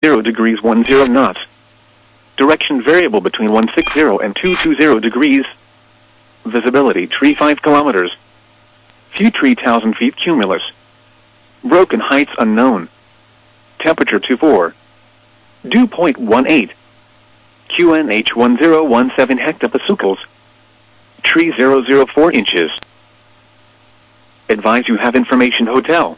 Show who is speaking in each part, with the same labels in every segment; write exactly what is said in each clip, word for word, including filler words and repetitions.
Speaker 1: zero degrees one zero knots. Direction variable between one sixty and two twenty degrees. Visibility tree five kilometers. View tree one thousand feet cumulus. Broken heights unknown. Temperature twenty-four. Dew point one eight. Q N H one zero one seven hectopascals. Tree zero zero four inches. Advise you have information hotel.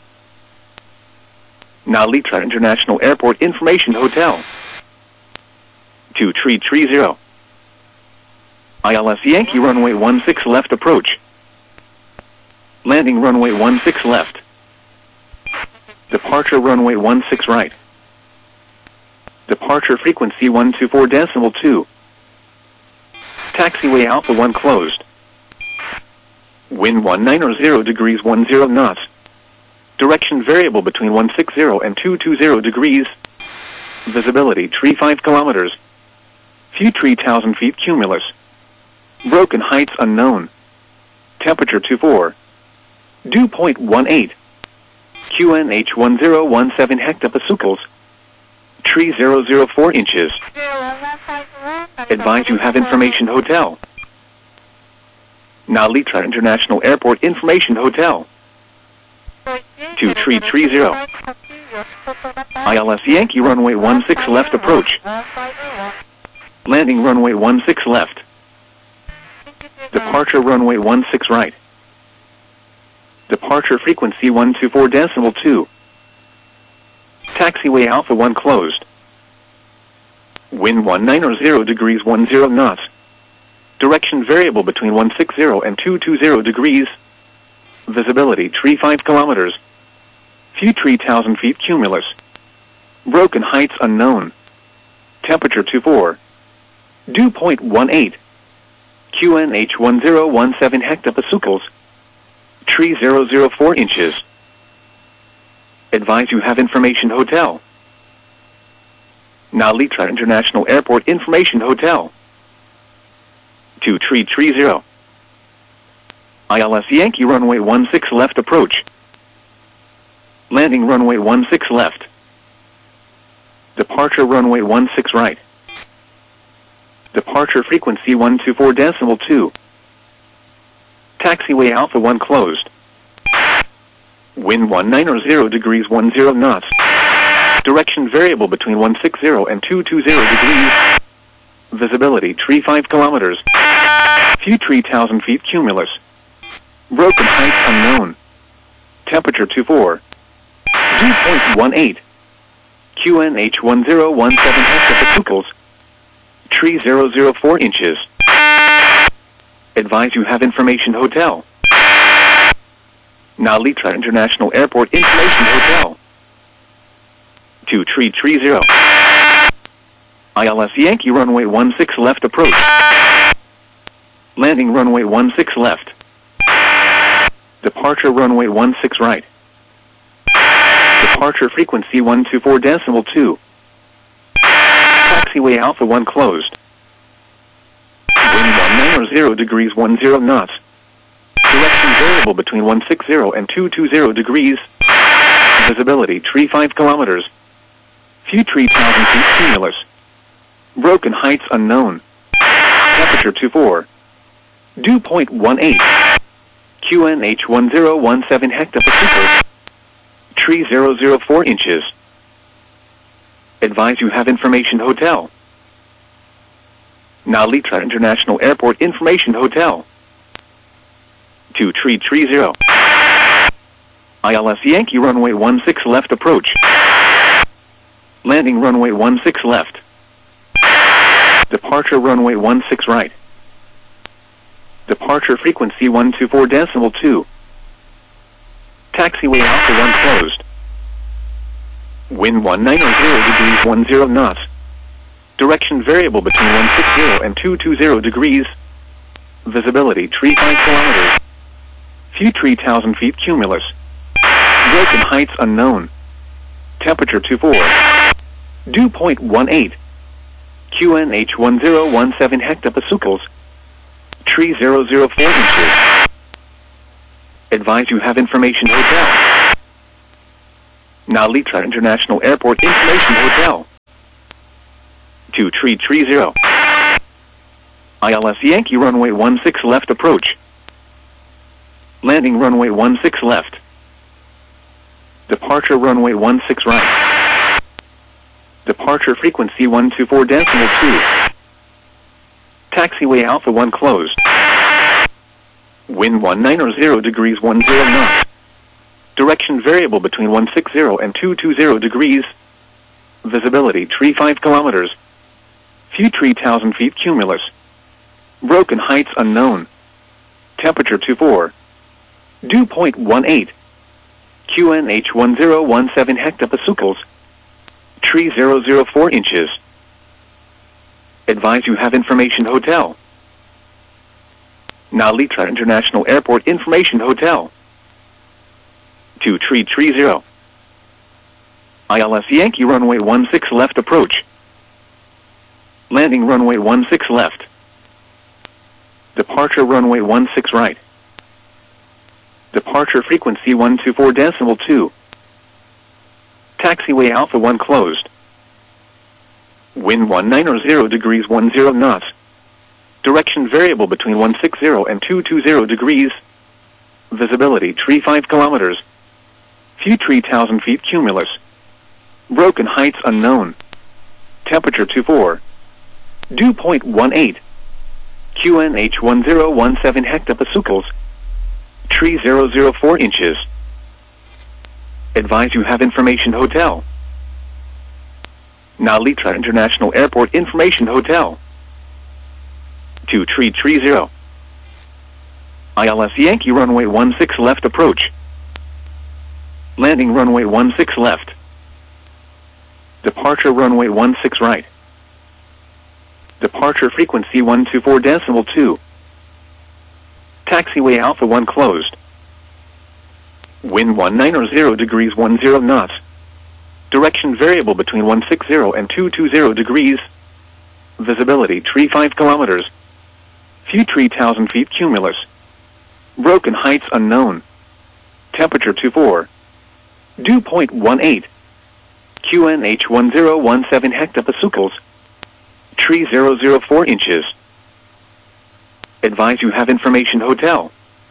Speaker 1: Now Litra International Airport Information Hotel. To Tree Tree Zero. I L S Yankee runway one six left approach. Landing runway one six left. Departure runway one six right. Departure frequency one two four decimal two. Taxiway Alpha one closed. Wind one ninety degrees ten knots. Direction variable between one sixty and two twenty degrees. Visibility tree five kilometers. View tree one thousand feet cumulus. Broken heights unknown. Temperature twenty-four. Dew point one eight. Q N H one zero one seven hectopascals. Tree zero zero four inches. Advise you have information hotel. Now Litra International Airport Information Hotel. To Tree Tree Zero. I L S Yankee runway one six left approach. Landing runway one six left. Departure runway one six right. Departure frequency one two four decimal two. Taxiway Alpha one closed. Wind one ninety degrees ten knots. Direction variable between one sixty and two twenty degrees. Visibility tree five kilometers. View tree one thousand feet cumulus. Broken heights unknown. Temperature twenty-four. Dew point one eight. Q N H one zero one seven hectopascals. Tree zero zero four inches. Advise you have information hotel. Now Litra International Airport Information Hotel. To Tree Tree Zero. I L S Yankee runway one six left approach. Landing runway one six left. Departure runway one six right. Departure frequency one two four decimal two. Taxiway Alpha one closed. Wind one ninety degrees ten knots. Direction variable between one sixty and two twenty degrees. Visibility tree five kilometers. View tree one thousand feet cumulus. Broken heights unknown. Temperature twenty-four. Dew point one eight. Q N H one zero one seven hectopascals. Tree zero zero four inches. Advise you have information hotel. Now Litra International Airport Information Hotel. To Tree Tree Zero. I L S Yankee runway one six left approach. Landing runway one six left. Departure runway one six right. Departure frequency one two four decimal two. Taxiway Alpha one closed. Wind one ninety degrees ten knots. Direction variable between one sixty and two twenty degrees. Visibility tree five kilometers. View tree one thousand feet cumulus. Broken heights unknown. Temperature twenty-four. Dew point one eight. Q N H one zero one seven hectopascals. Tree zero zero four inches. Advise you have information hotel. Now Litra International Airport Information Hotel. To Tree Tree Zero. I L S Yankee runway one six left approach. Landing runway one six left. Departure runway one six right. Departure frequency one two four decimal two. Taxiway Alpha one closed. Wind one ninety degrees ten knots. Direction variable between one sixty and two twenty degrees. Visibility tree five kilometers. View tree one thousand feet cumulus. Broken heights unknown. Temperature twenty-four. Dew point one eight. Q N H one zero one seven hectopascals. Tree zero zero four inches. Advise you have information hotel. Now Litra International Airport Information Hotel. two tree tree zero. I L S Yankee runway one six left approach. Landing runway one six left. Departure runway one six right. Departure frequency one two four decimal two. Taxiway Alpha one closed. Wind one nine zero degrees one zero knots. Direction variable between one six zero and two two zero degrees. Visibility tree five kilometers. Few tree thousand feet cumulus. Broken heights unknown. Temperature two four. Dew point one eight. Q N H one zero one seven hectopascals. Tree zero zero four inches. Advise you have information hotel. Nalitra International Airport Information Hotel. two tree tree zero. I L S Yankee runway one six left approach. Landing runway one six left. Departure runway one six right. Departure frequency one two four decimal two. Taxiway Alpha one closed. Wind one nine zero degrees one zero knots. Direction variable between one six zero and two two zero degrees. Visibility tree five kilometers. Few tree thousand feet cumulus. Broken heights unknown. Temperature two four. Dew point one eight. Q N H one zero one seven hectopascals. Tree zero zero four inches. Advise you have information hotel. Nalitra International Airport Information Hotel. two tree tree zero. I L S Yankee runway one six left approach. Landing runway one six left. Departure runway one six right. Departure frequency one two four decimal two. Taxiway Alpha one closed. Wind one nine zero degrees one zero knots. Direction variable between one six zero and two two zero degrees. Visibility tree five kilometers. Few tree thousand feet cumulus. Broken heights unknown. Temperature two four. Dew point one eight. Q N H one zero one seven hectopascals. Tree zero zero four inches. Advise you have information hotel.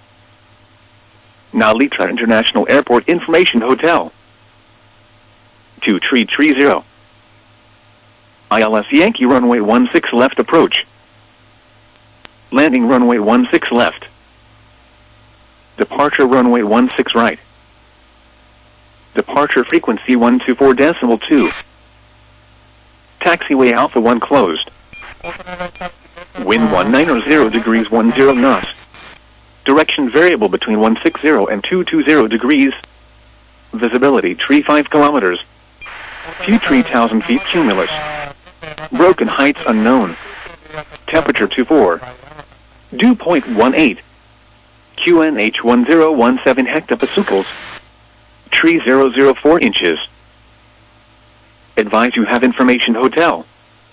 Speaker 1: Nalitra International Airport Information Hotel. two tree tree zero. I L S Yankee runway one six left approach. Landing runway one six left. Departure runway one six right. Departure frequency one two four decimal two. Taxiway Alpha one closed. Wind one nine zero degrees one zero knots. Direction variable between one six zero and two two zero degrees. Visibility tree five kilometers. Few tree thousand feet cumulus. Broken heights unknown. Temperature two four. Dew point one eight. Q N H one zero one seven hectopascals. Tree zero zero four inches. Advise you have information hotel.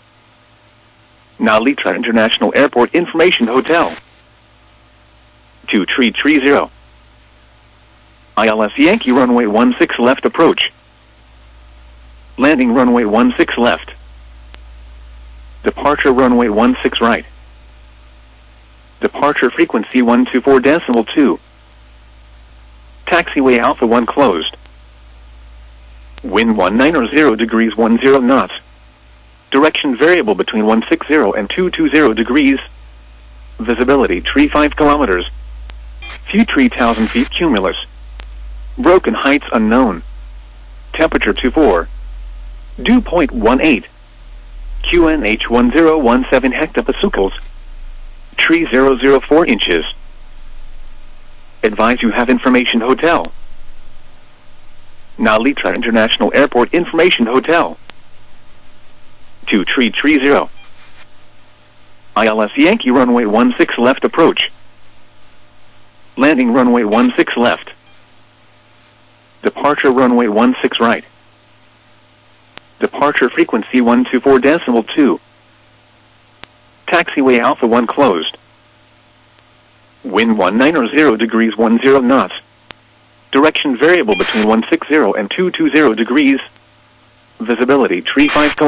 Speaker 1: Nalitra International Airport Information Hotel. two tree tree zero. I L S Yankee runway one six left approach. Landing runway one six left. Departure runway one six right. Departure frequency one two four decimal two. Taxiway Alpha one closed. Wind one nine zero degrees one zero knots. Direction variable between one six zero and two two zero degrees. Visibility tree five kilometers. Few tree thousand feet cumulus. Broken heights unknown. Temperature two four. Dew point one eight. Q N H one zero one seven hectopascals. Tree zero zero four inches. Advise you have information hotel. Nalitra International Airport Information Hotel. two tree tree zero. I L S Yankee runway one six left approach. Landing runway one six left. Departure runway one six right. Departure frequency one two four decimal two. Taxiway Alpha one closed. Wind one nine zero degrees one zero knots. Direction variable between one six zero and two two zero degrees. Visibility tree five kilometers.